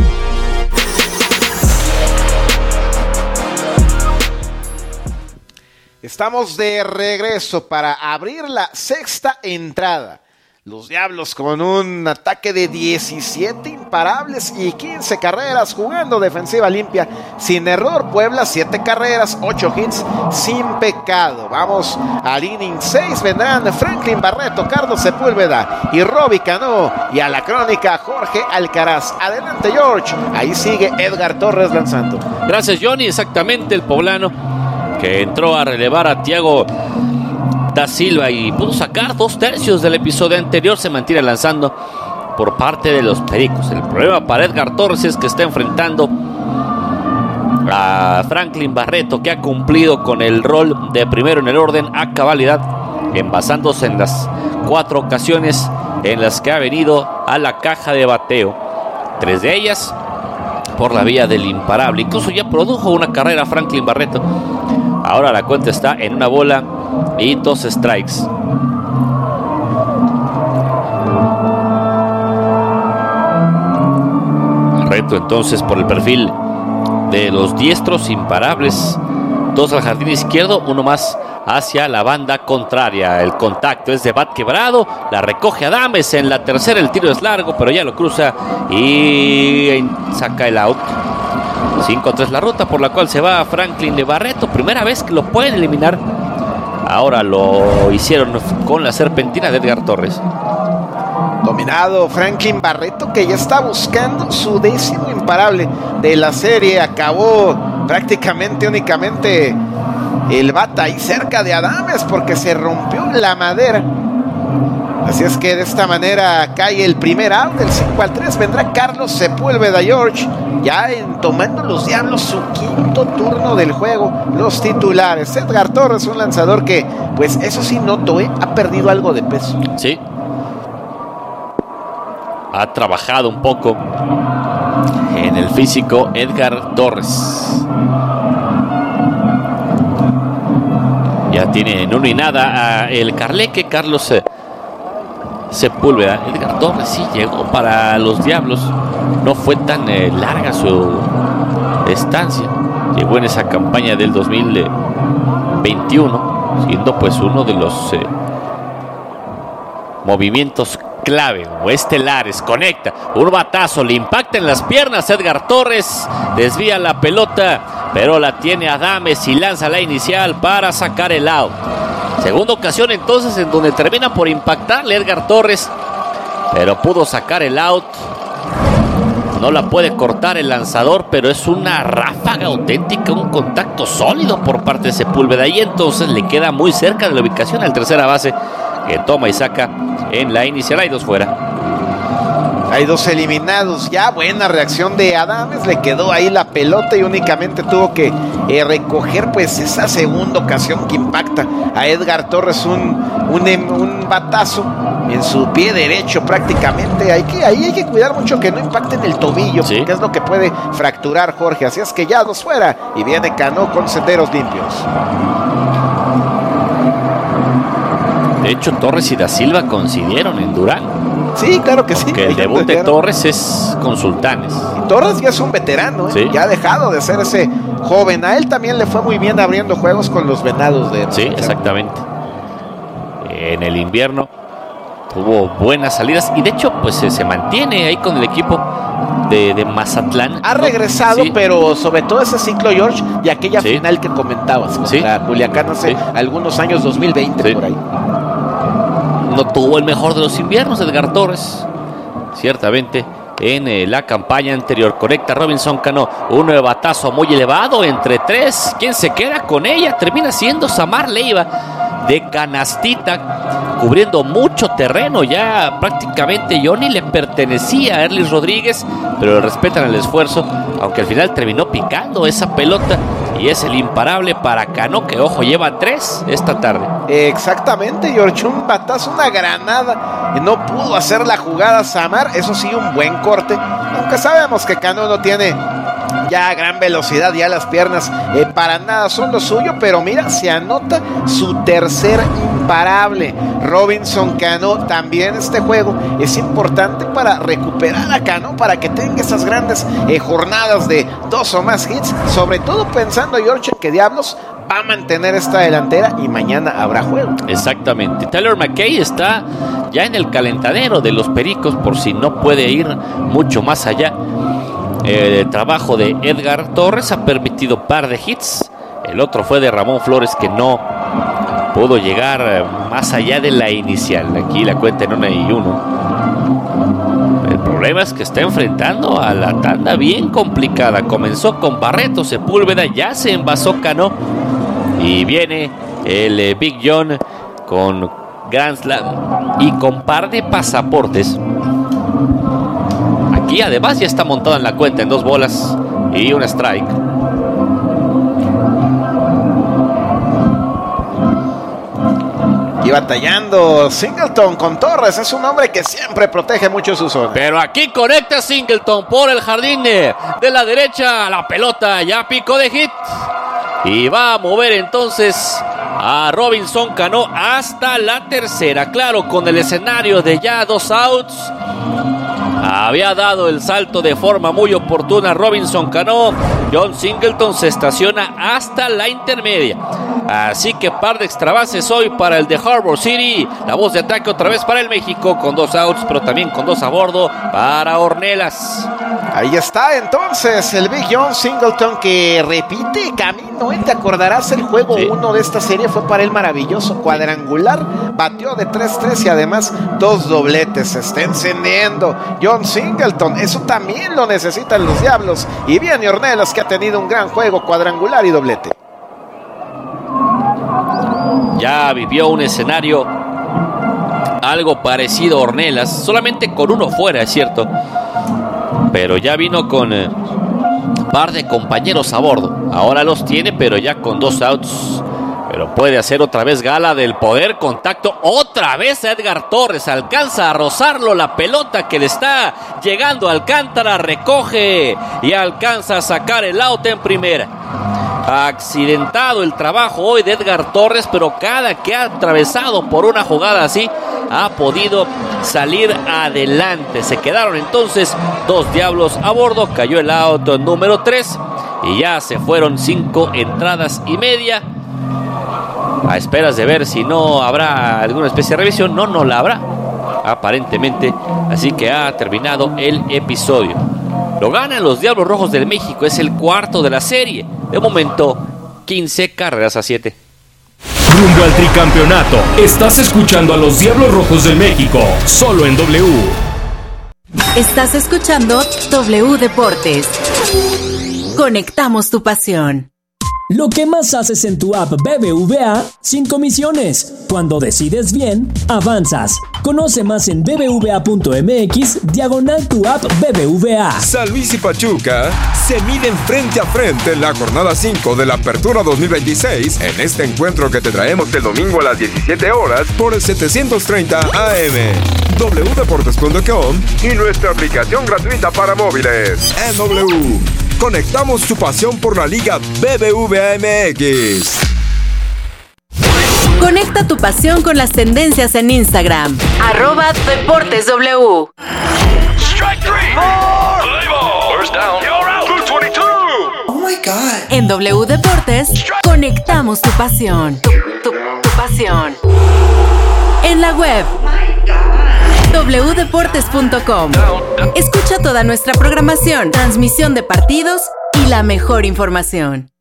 Estamos de regreso para abrir la 6ª entrada. Los Diablos con un ataque de 17 imparables y 15 carreras, jugando defensiva limpia, sin error. Puebla 7 carreras, 8 hits, sin pecado. Vamos al inning 6, vendrán Franklin Barreto, Carlos Sepúlveda y Robbie Cano. Y a la crónica Jorge Alcaraz. Adelante George, ahí sigue Edgar Torres lanzando. Gracias Johnny, exactamente el poblano que entró a relevar a Thiago Da Silva y pudo sacar 2/3 del episodio anterior. Se mantiene lanzando por parte de los Pericos. El problema para Edgar Torres es que está enfrentando a Franklin Barreto, que ha cumplido con el rol de primero en el orden a cabalidad, envasándose en las 4 ocasiones en las que ha venido a la caja de bateo, 3 de ellas por la vía del imparable. Incluso ya produjo una carrera Franklin Barreto. Ahora la cuenta está en 1 bola y 2 strikes. Reto entonces por el perfil de los diestros imparables. 2 al jardín izquierdo, 1 más hacia la banda contraria. El contacto es de bat quebrado. La recoge Adames en la tercera. El tiro es largo, pero ya lo cruza y saca el out. 5-3 la ruta por la cual se va Franklin de Barreto. Primera vez que lo pueden eliminar. Ahora lo hicieron con la serpentina de Edgar Torres. Dominado Franklin Barreto, que ya está buscando su 10º imparable de la serie. Acabó prácticamente únicamente el bata ahí cerca de Adames porque se rompió la madera. Así es que de esta manera cae el primer out. Del 5-3 vendrá Carlos Sepúlveda, George, ya tomando los Diablos su 5º turno del juego. Los titulares: Edgar Torres, un lanzador que, pues eso sí noto, ha perdido algo de peso. Sí, ha trabajado un poco en el físico Edgar Torres. Ya tiene en 1-0 a el Carleque Carlos Sepúlveda. Edgar Torres sí llegó para los Diablos. No fue tan larga su estancia. llegó en esa campaña del 2021, siendo pues uno de los movimientos clave o estelares. Conecta un batazo, le impacta en las piernas. Edgar Torres desvía la pelota, pero la tiene Adames y lanza la inicial para sacar el out. Segunda ocasión entonces en donde termina por impactarle Edgar Torres, pero pudo sacar el out. No la puede cortar el lanzador, pero es una ráfaga auténtica, un contacto sólido por parte de Sepúlveda, y entonces le queda muy cerca de la ubicación al tercera base, que toma y saca en la inicial. Hay dos fuera. Hay dos eliminados. Ya buena reacción de Adames, le quedó ahí la pelota y únicamente tuvo que recoger pues esa segunda ocasión que impacta a Edgar Torres, un batazo en su pie derecho prácticamente. Ahí hay que cuidar mucho que no impacte en el tobillo, ¿sí? Porque es lo que puede fracturar, Jorge. Así es que ya dos fuera y viene Cano con senderos limpios. De hecho, Torres y Da Silva coincidieron en Durán. Sí, claro que sí. Que el debut de Torres es con Sultanes. Y Torres ya es un veterano, ¿eh? ¿Sí? Ya ha dejado de ser ese joven. A él también le fue muy bien abriendo juegos con los Venados de... Sí, exactamente. En el invierno tuvo buenas salidas y de hecho pues se mantiene ahí con el equipo de Mazatlán. Ha regresado, sí, pero sobre todo ese ciclo, George, y aquella final que comentabas contra Culiacán hace algunos años, 2020 por ahí. No tuvo el mejor de los inviernos Edgar Torres, ciertamente, en la campaña anterior. Conecta Robinson Cano, un batazo muy elevado entre tres. ¿Quién se queda con ella? Termina siendo Samar Leiva, de canastita, cubriendo mucho terreno. Ya prácticamente Johnny le pertenecía a Erlis Rodríguez, pero le respetan el esfuerzo, aunque al final terminó picando esa pelota. Y es el imparable para Cano, que ojo, lleva 3 esta tarde. Exactamente, George, un batazo, una granada. No pudo hacer la jugada Samar, eso sí, un buen corte. Aunque sabemos que Cano no tiene ya gran velocidad, ya las piernas para nada son lo suyo, pero mira, se anota su tercer imparable. Robinson Cano, también este juego es importante para recuperar a Cano, para que tenga esas grandes jornadas de 2 o más hits, sobre todo pensando, George, que Diablos va a mantener esta delantera y mañana habrá juego. Exactamente. Tyler McKay está ya en el calentadero de los Pericos, por si no puede ir mucho más allá. El trabajo de Edgar Torres ha permitido par de hits. El otro fue de Ramón Flores, que no pudo llegar más allá de la inicial. Aquí la cuenta en 1-1. El problema es que está enfrentando a la tanda bien complicada. Comenzó con Barreto, Sepúlveda, ya se envasó Cano y viene el Big John con Grand Slam y con par de pasaportes. Aquí además ya está montado en la cuenta en 2 bolas y un strike. Y batallando Singleton con Torres, es un hombre que siempre protege mucho su zona. Pero aquí conecta Singleton por el jardín de la derecha. La pelota ya picó de hit y va a mover entonces a Robinson Cano hasta la tercera. Claro, con el escenario de ya 2 outs, había dado el salto de forma muy oportuna Robinson Cano. John Singleton se estaciona hasta la intermedia. Así que par de extra bases hoy para el de Harbor City. La voz de ataque otra vez para el México con 2 outs, pero también con 2 a bordo para Ornelas. Ahí está entonces el Big John Singleton, que repite camino. ¿Te acordarás? El juego 1 de esta serie fue para él maravilloso. Cuadrangular, bateó de 3-3 y además 2 dobletes. Se está encendiendo John Singleton. Eso también lo necesitan los Diablos. Y viene Ornelas, que ha tenido un gran juego, cuadrangular y doblete. Ya vivió un escenario algo parecido a Ornelas, solamente con 1 fuera, es cierto, pero ya vino con par de compañeros a bordo. Ahora los tiene, pero ya con 2 outs. Pero puede hacer otra vez gala del poder. Contacto otra vez a Edgar Torres. Alcanza a rozarlo la pelota que le está llegando a Alcántara. Recoge y alcanza a sacar el out en primera. Accidentado el trabajo hoy de Edgar Torres, pero cada que ha atravesado por una jugada así ha podido salir adelante. Se quedaron entonces 2 Diablos a bordo. Cayó el out número 3 y ya se fueron 5 entradas y media. A esperas de ver si no habrá alguna especie de revisión. No la habrá, aparentemente. Así que ha terminado el episodio. Lo ganan los Diablos Rojos del México. Es el cuarto de la serie. De momento, 15 carreras a 7. Rumbo al tricampeonato. Estás escuchando a los Diablos Rojos del México. Solo en W. Estás escuchando W Deportes. Conectamos tu pasión. Lo que más haces en tu app BBVA sin comisiones. Cuando decides bien, avanzas. Conoce más en bbva.mx/tu app BBVA. San Luis y Pachuca se miden frente a frente en la jornada 5 de la Apertura 2026 en este encuentro que te traemos el domingo a las 17 horas por el 730 AM, wdeportes.com y nuestra aplicación gratuita para móviles. En W, conectamos tu pasión por la Liga BBVA MX. Conecta tu pasión con las tendencias en Instagram. @DeportesW. Strike three. First down. You're out. 222. Oh my God. En W Deportes, conectamos tu pasión. Tu pasión. En la web. wdeportes.com. Escucha toda nuestra programación, transmisión de partidos y la mejor información.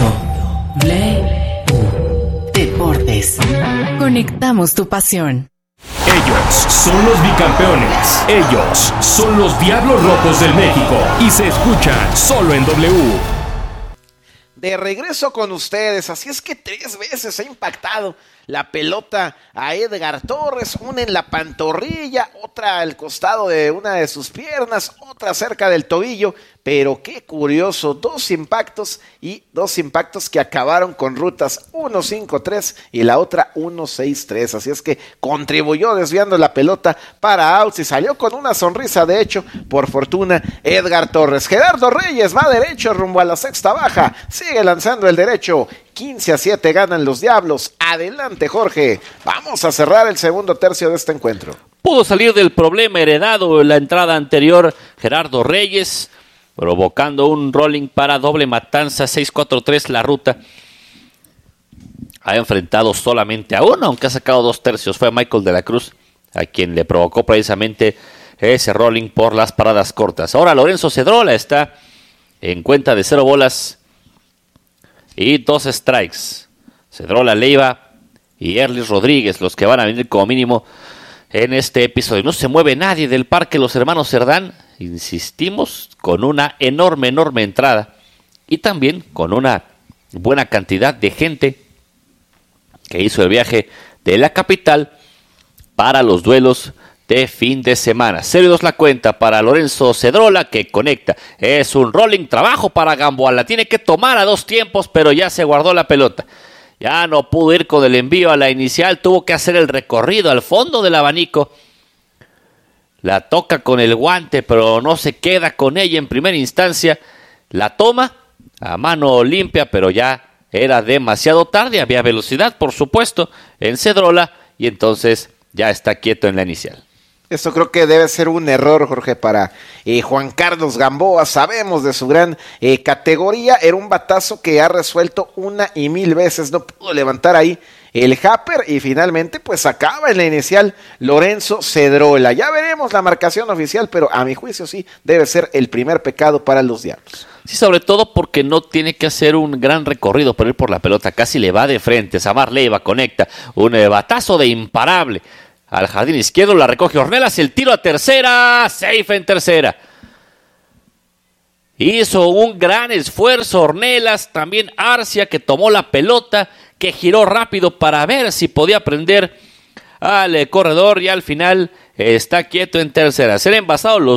Deportes. Conectamos tu pasión. Ellos son los bicampeones. Ellos son los Diablos Rojos del México. Y se escuchan solo en W. De regreso con ustedes, así es que 3 veces ha impactado la pelota a Edgar Torres, una en la pantorrilla, otra al costado de una de sus piernas, otra cerca del tobillo, pero qué curioso, 2 impactos y 2 impactos que acabaron con rutas 1-5-3 y la otra 1-6-3, así es que contribuyó desviando la pelota para outs y salió con una sonrisa, de hecho, por fortuna, Edgar Torres. Gerardo Reyes va derecho rumbo a la sexta baja, sigue lanzando el derecho, 15-7 ganan los Diablos. Adelante, Jorge. Vamos a cerrar el segundo tercio de este encuentro. Pudo salir del problema heredado en la entrada anterior Gerardo Reyes, provocando un rolling para doble matanza, 6-4-3 la ruta. Ha enfrentado solamente a uno, aunque ha sacado 2 tercios. Fue Michael de la Cruz, a quien le provocó precisamente ese rolling por las paradas cortas. Ahora Lorenzo Cedrola está en cuenta de 0 bolas y 2 strikes. Cedrola, Leiva y Erlis Rodríguez, los que van a venir como mínimo en este episodio. No se mueve nadie del parque Los Hermanos Cerdán. Insistimos, con una enorme entrada y también con una buena cantidad de gente que hizo el viaje de la capital para los duelos de fin de semana. 0-2 la cuenta para Lorenzo Cedrola, que conecta. Es un rolling, trabajo para Gamboa. La tiene que tomar a 2 tiempos, pero ya se guardó la pelota. Ya no pudo ir con el envío a la inicial, tuvo que hacer el recorrido al fondo del abanico. La toca con el guante, pero no se queda con ella en primera instancia. La toma a mano limpia, pero ya era demasiado tarde. Había velocidad, por supuesto, en Cedrola, y entonces ya está quieto en la inicial. Esto creo que debe ser un error, Jorge, para Juan Carlos Gamboa. Sabemos de su gran categoría. Era un batazo que ha resuelto 1,000 veces. No pudo levantar ahí el Happer y finalmente pues acaba en la inicial Lorenzo Cedrola. Ya veremos la marcación oficial, pero a mi juicio sí debe ser el primer pecado para los Diablos. Sí, sobre todo porque no tiene que hacer un gran recorrido para ir por la pelota. Casi le va de frente. Samar Leiva conecta un batazo de imparable al jardín izquierdo, la recoge Ornelas, el tiro a tercera, safe en tercera. Hizo un gran esfuerzo Ornelas, también Arcia, que tomó la pelota, que giró rápido para ver si podía prender al corredor y al final está quieto en tercera. Serán envasados los